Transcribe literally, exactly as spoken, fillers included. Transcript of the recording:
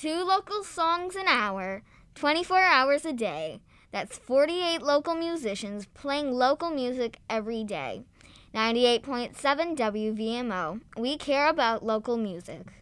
Two local songs an hour, twenty-four hours a day. That's forty-eight local musicians playing local music every day. ninety-eight point seven W V M O. We care about local music.